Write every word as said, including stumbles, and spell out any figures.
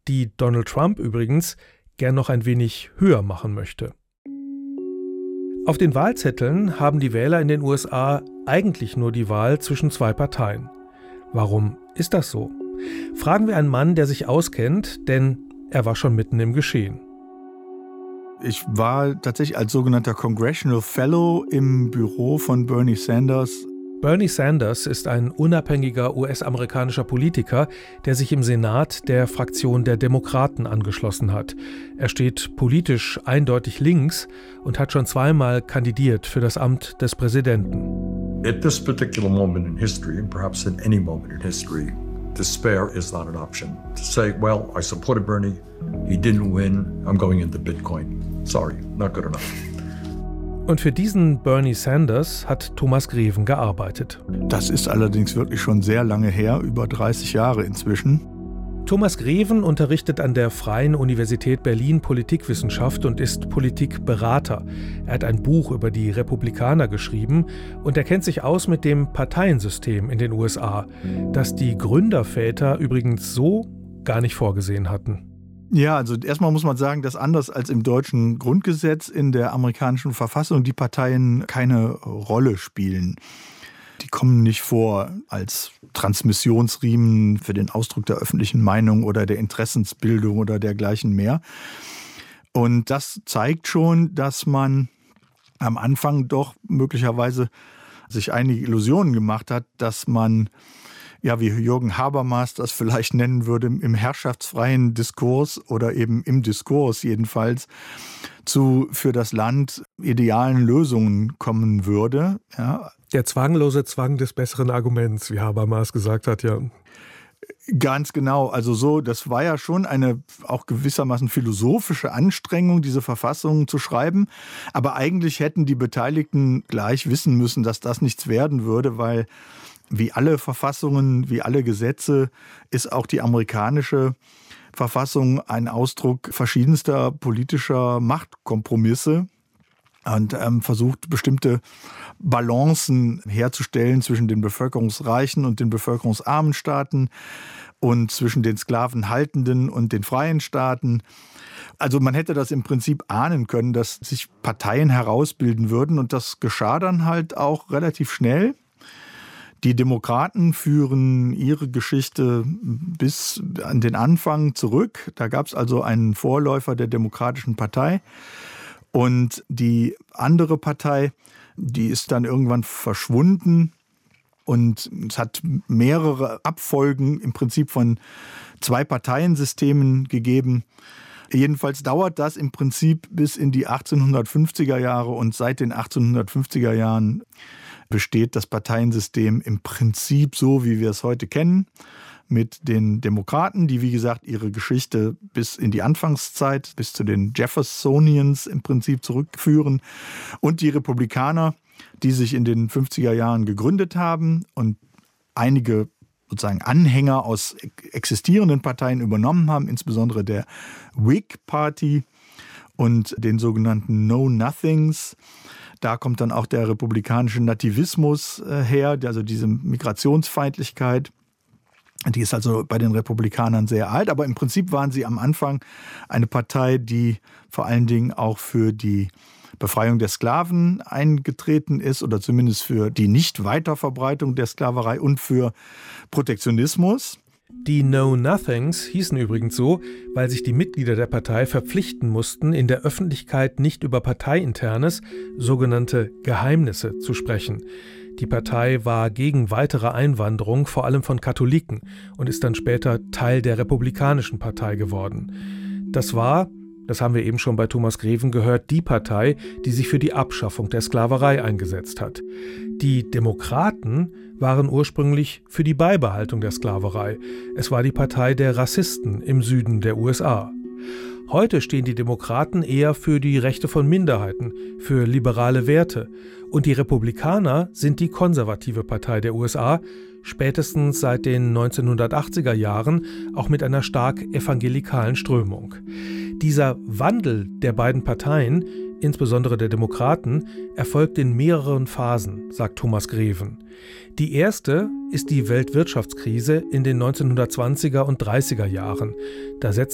die Donald Trump übrigens gern noch ein wenig höher machen möchte. Auf den Wahlzetteln haben die Wähler in den U S A eigentlich nur die Wahl zwischen zwei Parteien. Warum ist das so? Fragen wir einen Mann, der sich auskennt, denn er war schon mitten im Geschehen. Ich war tatsächlich als sogenannter Congressional Fellow im Büro von Bernie Sanders. Bernie Sanders ist ein unabhängiger U S-amerikanischer Politiker, der sich im Senat der Fraktion der Demokraten angeschlossen hat. Er steht politisch eindeutig links und hat schon zweimal kandidiert für das Amt des Präsidenten. At this particular moment in history, and perhaps in any moment in history, despair is not an option. To say, well, I supported Bernie, he didn't win, I'm going into Bitcoin. Sorry, not good enough. Und für diesen Bernie Sanders hat Thomas Greven gearbeitet. Das ist allerdings wirklich schon sehr lange her, über dreißig Jahre inzwischen. Thomas Greven unterrichtet an der Freien Universität Berlin Politikwissenschaft und ist Politikberater. Er hat ein Buch über die Republikaner geschrieben und er kennt sich aus mit dem Parteiensystem in den U S A, das die Gründerväter übrigens so gar nicht vorgesehen hatten. Ja, also erstmal muss man sagen, dass anders als im deutschen Grundgesetz in der amerikanischen Verfassung die Parteien keine Rolle spielen. Die kommen nicht vor als Transmissionsriemen für den Ausdruck der öffentlichen Meinung oder der Interessensbildung oder dergleichen mehr. Und das zeigt schon, dass man am Anfang doch möglicherweise sich einige Illusionen gemacht hat, dass man, ja, wie Jürgen Habermas das vielleicht nennen würde, im herrschaftsfreien Diskurs oder eben im Diskurs jedenfalls zu für das Land idealen Lösungen kommen würde. Ja. Der zwanglose Zwang des besseren Arguments, wie Habermas gesagt hat, ja. Ganz genau. Also so, das war ja schon eine auch gewissermaßen philosophische Anstrengung, diese Verfassung zu schreiben. Aber eigentlich hätten die Beteiligten gleich wissen müssen, dass das nichts werden würde, weil wie alle Verfassungen, wie alle Gesetze ist auch die amerikanische Verfassung ein Ausdruck verschiedenster politischer Machtkompromisse und ähm, versucht, bestimmte Balancen herzustellen zwischen den bevölkerungsreichen und den bevölkerungsarmen Staaten und zwischen den sklavenhaltenden und den freien Staaten. Also man hätte das im Prinzip ahnen können, dass sich Parteien herausbilden würden und das geschah dann halt auch relativ schnell. Die Demokraten führen ihre Geschichte bis an den Anfang zurück. Da gab es also einen Vorläufer der Demokratischen Partei. Und die andere Partei, die ist dann irgendwann verschwunden. Und es hat mehrere Abfolgen im Prinzip von Zwei-Parteien-Systemen gegeben. Jedenfalls dauert das im Prinzip bis in die achtzehnhundertfünfziger Jahre. Und seit den achtzehnhundertfünfziger Jahren besteht das Parteiensystem im Prinzip so, wie wir es heute kennen, mit den Demokraten, die wie gesagt ihre Geschichte bis in die Anfangszeit, bis zu den Jeffersonians im Prinzip zurückführen, und die Republikaner, die sich in den fünfziger Jahren gegründet haben und einige sozusagen Anhänger aus existierenden Parteien übernommen haben, insbesondere der Whig Party und den sogenannten Know-Nothings. Da kommt dann auch der republikanische Nativismus äh, her, also diese Migrationsfeindlichkeit. Die ist also bei den Republikanern sehr alt, aber im Prinzip waren sie am Anfang eine Partei, die vor allen Dingen auch für die Befreiung der Sklaven eingetreten ist oder zumindest für die Nicht-Weiterverbreitung der Sklaverei und für Protektionismus. Die Know-Nothings hießen übrigens so, weil sich die Mitglieder der Partei verpflichten mussten, in der Öffentlichkeit nicht über Parteiinternes, sogenannte Geheimnisse, zu sprechen. Die Partei war gegen weitere Einwanderung, vor allem von Katholiken, und ist dann später Teil der Republikanischen Partei geworden. Das war, das haben wir eben schon bei Thomas Greven gehört, die Partei, die sich für die Abschaffung der Sklaverei eingesetzt hat. Die Demokraten waren ursprünglich für die Beibehaltung der Sklaverei. Es war die Partei der Rassisten im Süden der U S A. Heute stehen die Demokraten eher für die Rechte von Minderheiten, für liberale Werte. Und die Republikaner sind die konservative Partei der U S A, spätestens seit den neunzehnhundertachtziger Jahren auch mit einer stark evangelikalen Strömung. Dieser Wandel der beiden Parteien, insbesondere der Demokraten, erfolgt in mehreren Phasen, sagt Thomas Greven. Die erste ist die Weltwirtschaftskrise in den neunzehnhundertzwanziger und dreißiger Jahren. Da setzt